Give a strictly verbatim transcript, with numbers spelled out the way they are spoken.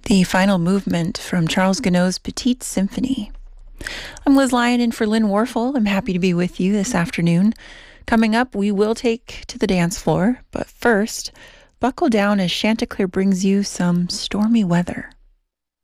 the final movement from Charles Gounod's Petite Symphony. I'm Liz Lyon in for Lynn Warfel. I'm happy to be with you this afternoon. Coming up, we will take to the dance floor, but first, buckle down as Chanticleer brings you some stormy weather.